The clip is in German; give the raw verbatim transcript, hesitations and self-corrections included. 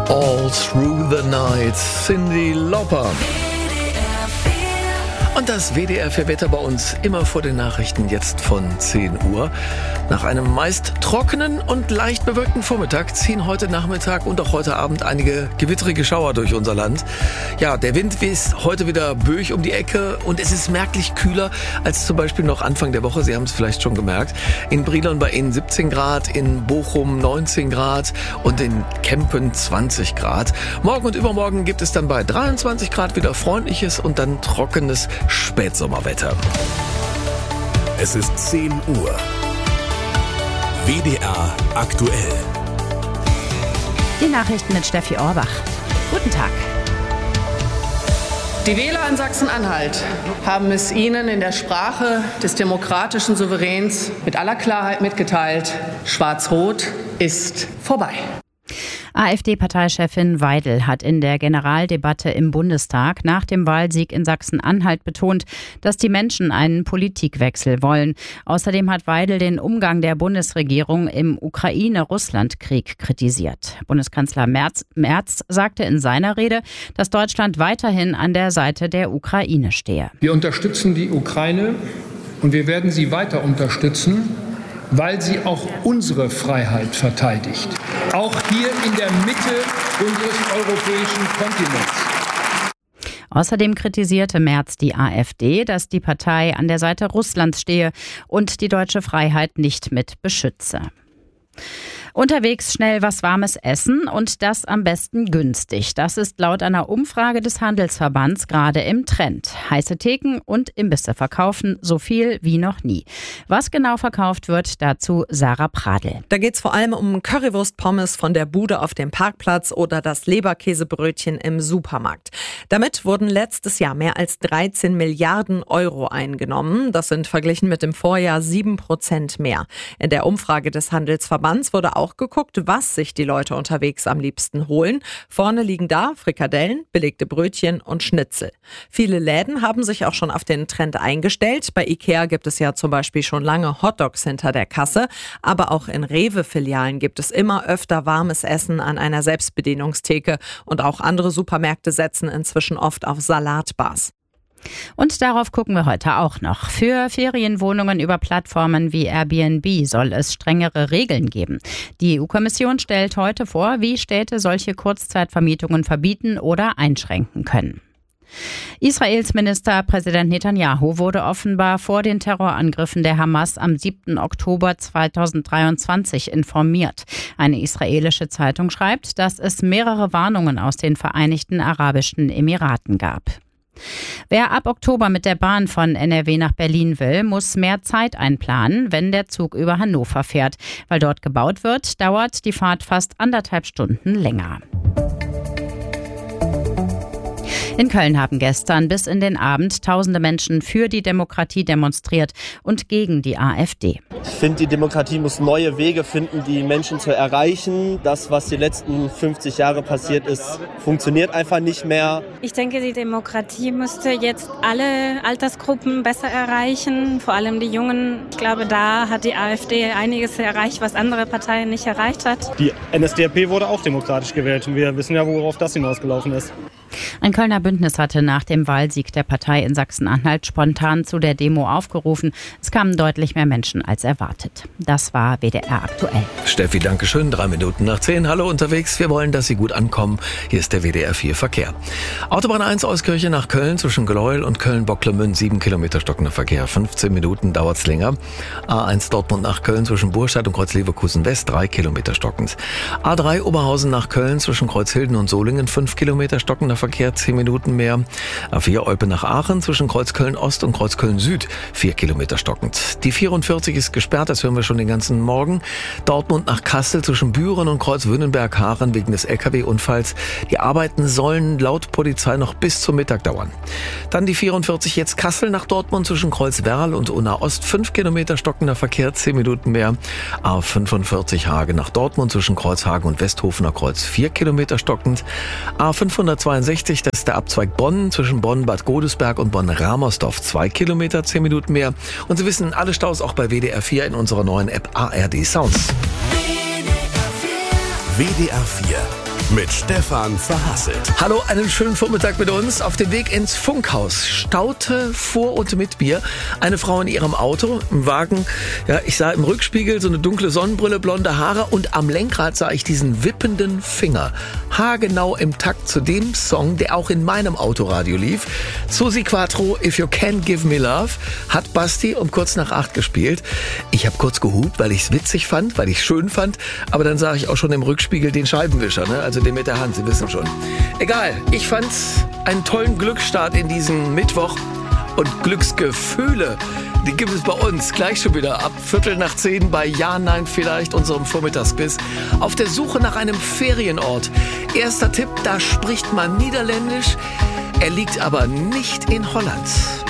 All Through the Night, Cyndi Lauper. Und das W D R vier Wetter bei uns immer vor den Nachrichten, jetzt von zehn Uhr. Nach einem meist trockenen und leicht bewölkten Vormittag ziehen heute Nachmittag und auch heute Abend einige gewittrige Schauer durch unser Land. Ja, der Wind ist heute wieder böig um die Ecke und es ist merklich kühler als zum Beispiel noch Anfang der Woche. Sie haben es vielleicht schon gemerkt. In Brilon bei Ihnen siebzehn Grad, in Bochum neunzehn Grad und in Kempen zwanzig Grad. Morgen und übermorgen gibt es dann bei dreiundzwanzig Grad wieder freundliches und dann trockenes Spätsommerwetter. Es ist zehn Uhr. W D R aktuell. Die Nachrichten mit Steffi Orbach. Guten Tag. Die Wähler in Sachsen-Anhalt haben es Ihnen in der Sprache des demokratischen Souveräns mit aller Klarheit mitgeteilt. Schwarz-Rot ist vorbei. AfD-Parteichefin Weidel hat in der Generaldebatte im Bundestag nach dem Wahlsieg in Sachsen-Anhalt betont, dass die Menschen einen Politikwechsel wollen. Außerdem hat Weidel den Umgang der Bundesregierung im Ukraine-Russland-Krieg kritisiert. Bundeskanzler Merz, Merz sagte in seiner Rede, dass Deutschland weiterhin an der Seite der Ukraine stehe. Wir unterstützen die Ukraine und wir werden sie weiter unterstützen, weil sie auch unsere Freiheit verteidigt. Auch hier in der Mitte unseres europäischen Kontinents. Außerdem kritisierte Merz die AfD, dass die Partei an der Seite Russlands stehe und die deutsche Freiheit nicht mit beschütze. Unterwegs schnell was Warmes essen und das am besten günstig. Das ist laut einer Umfrage des Handelsverbands gerade im Trend. Heiße Theken und Imbisse verkaufen so viel wie noch nie. Was genau verkauft wird, dazu Sarah Pradl. Da geht es vor allem um Currywurst-Pommes von der Bude auf dem Parkplatz oder das Leberkäsebrötchen im Supermarkt. Damit wurden letztes Jahr mehr als dreizehn Milliarden Euro eingenommen. Das sind verglichen mit dem Vorjahr sieben Prozent mehr. In der Umfrage des Handelsverbands wurde auch geguckt, was sich die Leute unterwegs am liebsten holen. Vorne liegen da Frikadellen, belegte Brötchen und Schnitzel. Viele Läden haben sich auch schon auf den Trend eingestellt. Bei Ikea gibt es ja zum Beispiel schon lange Hotdogs hinter der Kasse. Aber auch in Rewe-Filialen gibt es immer öfter warmes Essen an einer Selbstbedienungstheke. Und auch andere Supermärkte setzen inzwischen oft auf Salatbars. Und darauf gucken wir heute auch noch. Für Ferienwohnungen über Plattformen wie Airbnb soll es strengere Regeln geben. Die E U-Kommission stellt heute vor, wie Städte solche Kurzzeitvermietungen verbieten oder einschränken können. Israels Ministerpräsident Netanyahu wurde offenbar vor den Terrorangriffen der Hamas am siebten Oktober zweitausenddreiundzwanzig informiert. Eine israelische Zeitung schreibt, dass es mehrere Warnungen aus den Vereinigten Arabischen Emiraten gab. Wer ab Oktober mit der Bahn von N R W nach Berlin will, muss mehr Zeit einplanen, wenn der Zug über Hannover fährt. Weil dort gebaut wird, dauert die Fahrt fast anderthalb Stunden länger. In Köln haben gestern bis in den Abend tausende Menschen für die Demokratie demonstriert und gegen die AfD. Ich finde, die Demokratie muss neue Wege finden, die Menschen zu erreichen. Das, was die letzten fünfzig Jahre passiert ist, funktioniert einfach nicht mehr. Ich denke, die Demokratie müsste jetzt alle Altersgruppen besser erreichen, vor allem die Jungen. Ich glaube, da hat die AfD einiges erreicht, was andere Parteien nicht erreicht hat. Die N S D A P wurde auch demokratisch gewählt. Wir wissen ja, worauf das hinausgelaufen ist. Ein Kölner Bündnis hatte nach dem Wahlsieg der Partei in Sachsen-Anhalt spontan zu der Demo aufgerufen. Es kamen deutlich mehr Menschen als erwartet. Das war W D R aktuell. Steffi, danke schön. Drei Minuten nach zehn. Hallo unterwegs. Wir wollen, dass Sie gut ankommen. Hier ist der W D R vier Verkehr. Autobahn eins Euskirche nach Köln zwischen Gleuel und Köln-Bocklemünd. sieben Kilometer stockender Verkehr. fünfzehn Minuten dauert's länger. A eins Dortmund nach Köln zwischen Burstadt und Kreuz-Leverkusen West. drei Kilometer stockend. A drei Oberhausen nach Köln zwischen Kreuzhilden und Solingen. fünf Kilometer stockender Verkehr. zehn Minuten mehr. A vier Eupen nach Aachen zwischen Kreuzköln Ost und Kreuzköln Süd. vier Kilometer stockend. Die vierundvierzig ist gesperrt, das hören wir schon den ganzen Morgen. Dortmund nach Kassel zwischen Büren und Kreuzwünnenberg-Haaren wegen des L K W-Unfalls. Die Arbeiten sollen laut Polizei noch bis zum Mittag dauern. Dann die vierundvierzig jetzt Kassel nach Dortmund zwischen Kreuzwerl und Unna Ost. fünf Kilometer stockender Verkehr, zehn Minuten mehr. A fünfundvierzig Hagen nach Dortmund zwischen Kreuzhagen und Westhofener Kreuz. vier Kilometer stockend. A fünfhundertzweiundsechzig, das ist der Abzweig Bonn zwischen Bonn, Bad Godesberg und Bonn-Ramersdorf. zwei Kilometer, zehn Minuten mehr. Und Sie wissen, alle Staus auch bei W D R vier in unserer neuen App A R D Sounds. W D R vier mit Stefan Verhasselt. Hallo, einen schönen Vormittag mit uns. Auf dem Weg ins Funkhaus staute vor und mit mir eine Frau in ihrem Auto, im Wagen. Ja, ich sah im Rückspiegel so eine dunkle Sonnenbrille, blonde Haare und am Lenkrad sah ich diesen wippenden Finger. Haargenau im Takt zu dem Song, der auch in meinem Autoradio lief. Susi Quattro, If You Can't Give Me Love, hat Basti um kurz nach acht gespielt. Ich habe kurz gehupt, weil ich es witzig fand, weil ich es schön fand, aber dann sah ich auch schon im Rückspiegel den Scheibenwischer, ne? Also den mit der Hand, Sie wissen schon. Egal, ich fand einen tollen Glücksstart in diesen Mittwoch und Glücksgefühle, die gibt es bei uns gleich schon wieder ab Viertel nach zehn bei Ja, Nein, Vielleicht, unserem Vormittagsquiz. Auf der Suche nach einem Ferienort. Erster Tipp, da spricht man Niederländisch, er liegt aber nicht in Holland.